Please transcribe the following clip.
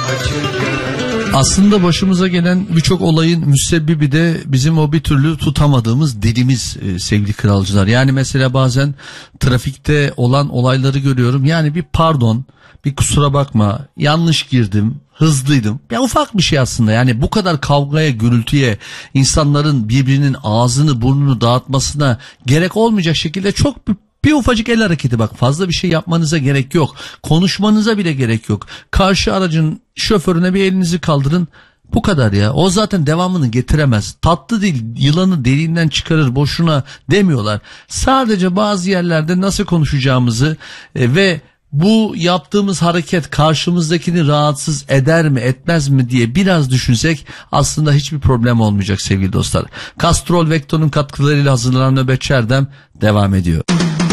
Aslında başımıza gelen birçok olayın müsebbibi de bizim o bir türlü tutamadığımız dilimiz sevgili kralcılar. Yani mesela bazen trafikte olan olayları görüyorum. Yani bir pardon, bir kusura bakma, yanlış girdim, hızlıydım. Ya ufak bir şey aslında. Yani bu kadar kavgaya, gürültüye, insanların birbirinin ağzını, burnunu dağıtmasına gerek olmayacak şekilde çok bir ufacık el hareketi, bak fazla bir şey yapmanıza gerek yok. Konuşmanıza bile gerek yok. Karşı aracın şoförüne bir elinizi kaldırın. Bu kadar ya. O zaten devamını getiremez. Tatlı dil yılanı deliğinden çıkarır boşuna demiyorlar. Sadece bazı yerlerde nasıl konuşacağımızı ve bu yaptığımız hareket karşımızdakini rahatsız eder mi etmez mi diye biraz düşünsek aslında hiçbir problem olmayacak sevgili dostlar. Castrol Vecto'nun katkılarıyla hazırlanan Nöbetçi Erdem devam ediyor.